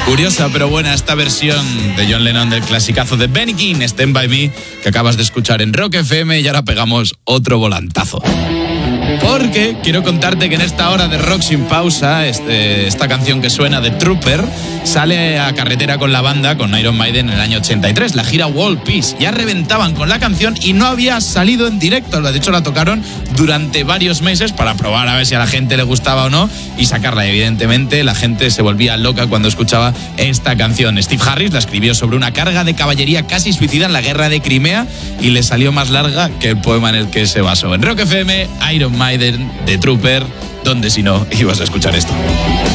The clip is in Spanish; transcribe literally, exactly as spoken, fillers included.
Curiosa pero buena esta versión de John Lennon del clasicazo de Benny King, Stand By Me, que acabas de escuchar en Rock F M, y ahora pegamos otro volantazo. Porque quiero contarte que en esta hora de Rock Sin Pausa, este, esta canción que suena de Trooper, sale a carretera con la banda, con Iron Maiden, en el año ochenta y tres, la gira World Peace. Ya reventaban con la canción y no había salido en directo. De hecho, la tocaron durante varios meses para probar a ver si a la gente le gustaba o no y sacarla. Evidentemente, la gente se volvía loca cuando escuchaba esta canción. Steve Harris la escribió sobre una carga de caballería casi suicida en la guerra de Crimea y le salió más larga que el poema en el que se basó. En Rock F M, Iron Maiden de Trooper, donde si no ibas a escuchar esto.